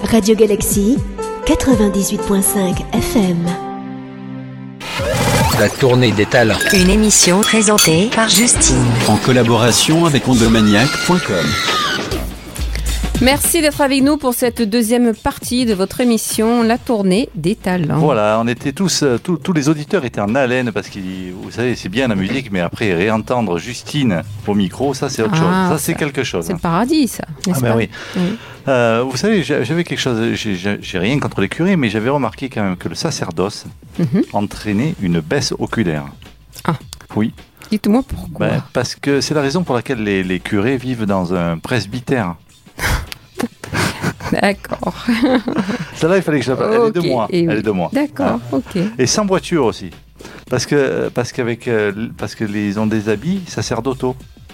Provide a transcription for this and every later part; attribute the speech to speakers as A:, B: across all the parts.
A: Radio Galaxy 98.5 FM.
B: La tournée des talents.
C: Une émission présentée par Justine.
D: En collaboration avec ondomaniac.com.
E: Merci d'être avec nous pour cette deuxième partie de votre émission, La tournée des talents.
F: Voilà, on était tous les auditeurs étaient en haleine parce que, vous savez, c'est bien la musique, mais après, réentendre Justine au micro, ça c'est autre chose. Ça c'est quelque chose.
E: C'est le paradis, ça, n'est-ce pas?
F: Oui. Vous savez, j'avais quelque chose, j'ai rien contre les curés, mais j'avais remarqué quand même que le sacerdoce entraînait une baisse oculaire. Ah. Oui.
E: Dites-moi pourquoi.
F: Parce que c'est la raison pour laquelle les curés vivent dans un presbytère.
E: D'accord.
F: Celle-là, il fallait que je la fasse. Elle est de moi.
E: D'accord, ok.
F: Et sans voiture aussi. Parce que ils ont des habits sacerdotaux.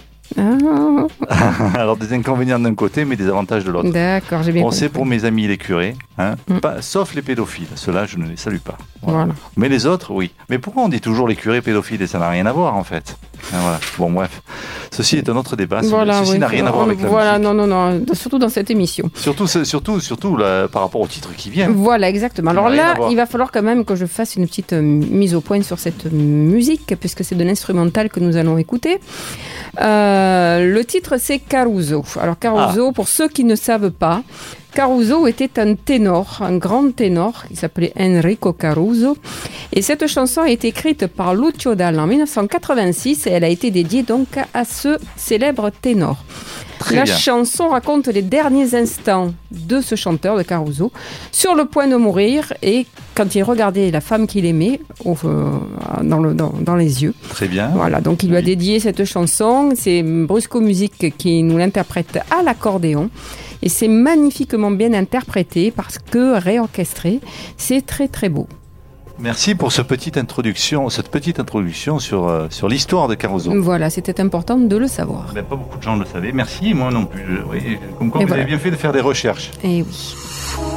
F: Alors des inconvénients d'un côté, mais des avantages de l'autre.
E: D'accord, j'ai bien compris.
F: C'est pour mes amis les curés, sauf les pédophiles. Ceux-là, je ne les salue pas.
E: Voilà.
F: Mais les autres, oui. Mais pourquoi on dit toujours les curés pédophiles et ça n'a rien à voir en fait? Voilà. Bon, bref. Ceci est un autre débat. Ceci n'a rien à voir avec la musique.
E: Non. Surtout dans cette émission.
F: Surtout là, par rapport au titre qui vient.
E: Voilà, exactement. Alors là, il va falloir quand même que je fasse une petite mise au point sur cette musique, puisque c'est de l'instrumental que nous allons écouter. Le titre, c'est Caruso. Alors Caruso, pour ceux qui ne savent pas, Caruso était un ténor, un grand ténor, qui s'appelait Enrico Caruso. Et cette chanson a été écrite par Lucio Dalla en 1986 et elle a été dédiée donc à ce célèbre ténor. La chanson raconte les derniers instants de ce chanteur, de Caruso, sur le point de mourir et quand il regardait la femme qu'il aimait dans les yeux.
F: Très bien.
E: Voilà, donc il lui a dédié cette chanson. C'est Brusco Music qui nous l'interprète à l'accordéon. Et c'est magnifiquement bien interprété parce que réorchestré, c'est très très beau.
F: Merci pour cette petite introduction sur l'histoire de Caruso.
E: Voilà, c'était important de le savoir.
F: Pas beaucoup de gens le savaient. Merci, moi non plus. Comme quoi vous avez bien fait de faire des recherches.
E: Eh oui.